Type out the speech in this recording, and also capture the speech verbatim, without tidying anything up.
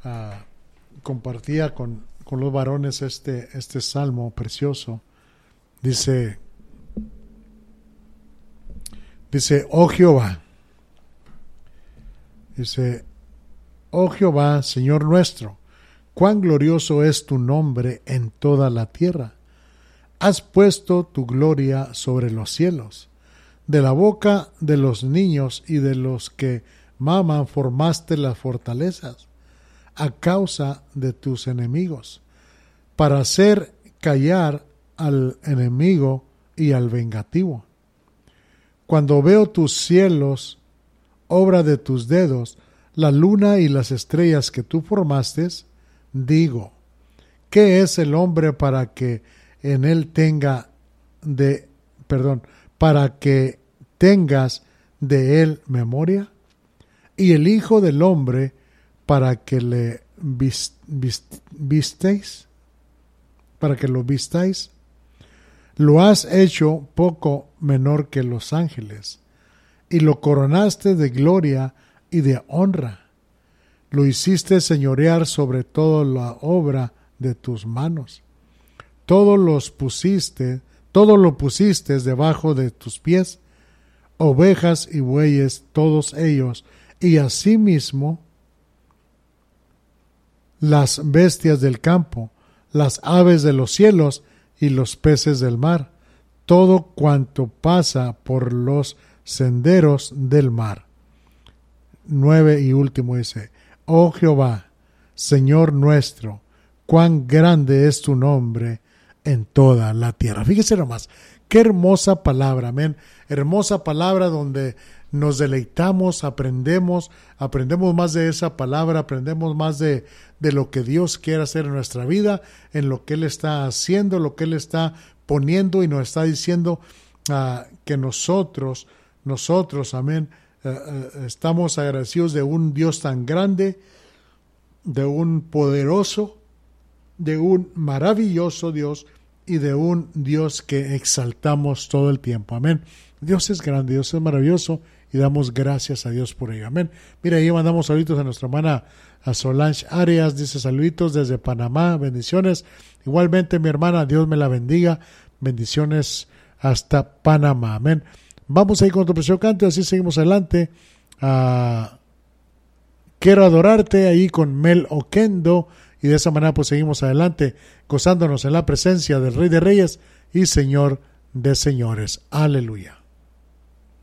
uh, compartía con, con los varones este, este salmo precioso. Dice, dice, oh Jehová, dice, oh Jehová, Señor nuestro, cuán glorioso es tu nombre en toda la tierra. Has puesto tu gloria sobre los cielos. De la boca de los niños y de los que maman formaste las fortalezas, a causa de tus enemigos, para hacer callar al enemigo y al vengativo. Cuando veo tus cielos, obra de tus dedos, la luna y las estrellas que tú formaste, digo, ¿qué es el hombre para que en él tenga de, perdón, para que tengas de él memoria? Y el Hijo del Hombre para que le vis, vis, visteis, para que lo vistáis. Lo has hecho poco menor que los ángeles, y lo coronaste de gloria y de honra. Lo hiciste señorear sobre toda la obra de tus manos. Todos los pusiste, todo lo pusiste debajo de tus pies, ovejas y bueyes, todos ellos, y asimismo las bestias del campo, las aves de los cielos y los peces del mar, todo cuanto pasa por los senderos del mar. Nueve y último dice, oh Jehová, Señor nuestro, cuán grande es tu nombre en toda la tierra. Fíjese nomás, qué hermosa palabra, amén. Hermosa palabra donde nos deleitamos, aprendemos, aprendemos más de esa palabra, aprendemos más de, de lo que Dios quiere hacer en nuestra vida, en lo que Él está haciendo, lo que Él está poniendo y nos está diciendo uh, que nosotros, nosotros, amén, uh, uh, estamos agradecidos de un Dios tan grande, de un poderoso, de un maravilloso Dios y de un Dios que exaltamos todo el tiempo. Amén. Dios es grande, Dios es maravilloso y damos gracias a Dios por ello. Amén. Mira, ahí mandamos saluditos a nuestra hermana a Solange Arias, dice saluditos desde Panamá, bendiciones. Igualmente mi hermana, Dios me la bendiga, bendiciones hasta Panamá. Amén. Vamos ahí con otro precioso canto y así seguimos adelante. Uh, quiero adorarte ahí con Mel Oquendo. Y de esa manera pues seguimos adelante, gozándonos en la presencia del Rey de Reyes y Señor de Señores. Aleluya.